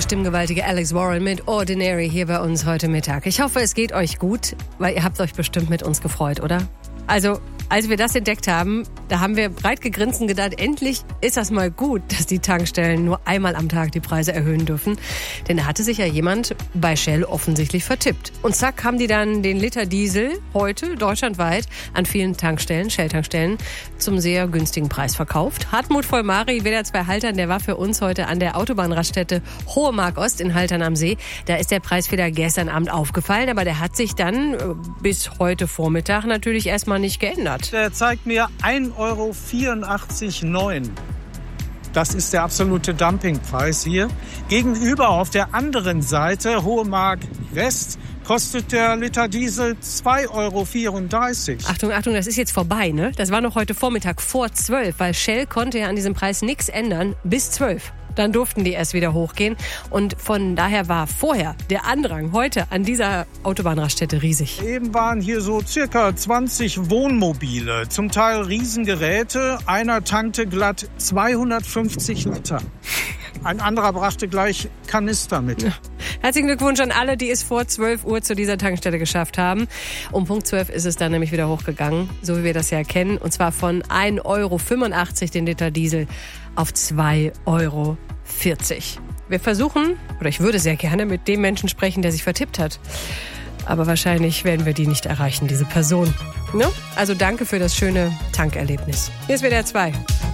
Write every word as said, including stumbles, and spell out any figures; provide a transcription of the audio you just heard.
der stimmgewaltige Alex Warren mit Ordinary hier bei uns heute Mittag. Ich hoffe, es geht euch gut, weil ihr habt euch bestimmt mit uns gefreut, oder? Also, als wir das entdeckt haben, da haben wir breit gegrinst und gedacht, endlich ist das mal gut, dass die Tankstellen nur einmal am Tag die Preise erhöhen dürfen. Denn da hatte sich ja jemand bei Shell offensichtlich vertippt. Und zack, haben die dann den Liter Diesel heute deutschlandweit an vielen Tankstellen, Shell-Tankstellen, zum sehr günstigen Preis verkauft. Hartmut Vollmari, W D R zwei Haltern, der war für uns heute an der Autobahnraststätte Hohe Mark Ost in Haltern am See. Da ist der Preis wieder gestern Abend aufgefallen, aber der hat sich dann bis heute Vormittag natürlich erstmal nicht geändert. Der zeigt mir ein Euro vierundachtzig neun. Das ist der absolute Dumpingpreis hier. Gegenüber auf der anderen Seite, Hohe Mark West, kostet der Liter Diesel zwei Euro vierunddreißig. Achtung, Achtung, das ist jetzt vorbei, ne? Das war noch heute Vormittag vor zwölf, weil Shell konnte ja an diesem Preis nichts ändern bis zwölf. Dann durften die erst wieder hochgehen. Und von daher war vorher der Andrang heute an dieser Autobahnraststätte riesig. Eben waren hier so circa zwanzig Wohnmobile, zum Teil Riesengeräte. Einer tankte glatt zweihundertfünfzig Liter. Ein anderer brachte gleich Kanister mit. Ja. Herzlichen Glückwunsch an alle, die es vor zwölf Uhr zu dieser Tankstelle geschafft haben. Um Punkt zwölf ist es dann nämlich wieder hochgegangen, so wie wir das ja kennen. Und zwar von ein Euro fünfundachtzig den Liter Diesel auf zwei Euro vierzig. Wir versuchen, oder ich würde sehr gerne mit dem Menschen sprechen, der sich vertippt hat. Aber wahrscheinlich werden wir die nicht erreichen, diese Person. Ne? Also danke für das schöne Tankerlebnis. Hier ist W D R zwei.